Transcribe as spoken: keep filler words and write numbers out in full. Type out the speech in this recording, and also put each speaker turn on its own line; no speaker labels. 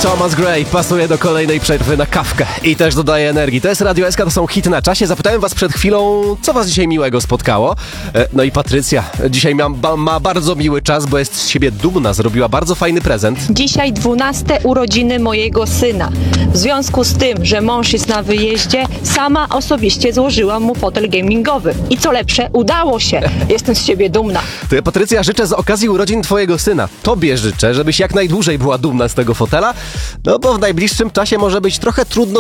Thomas Gray pasuje do kolejnej przerwy na kawkę i też dodaje energii. To jest Radio S K, to są hity na czasie. Zapytałem was przed chwilą, co was dzisiaj miłego spotkało. No i Patrycja dzisiaj ma, ma bardzo miły czas, bo jest z siebie dumna. Zrobiła bardzo fajny prezent.
Dzisiaj dwunaste urodziny mojego syna. W związku z tym, że mąż jest na wyjeździe, sama osobiście złożyłam mu fotel gamingowy. I co lepsze, udało się. Jestem z siebie dumna.
To ja, Patrycja, życzę z okazji urodzin twojego syna. Tobie życzę, żebyś jak najdłużej była dumna z tego fotela, no bo w najbliższym czasie może być trochę trudno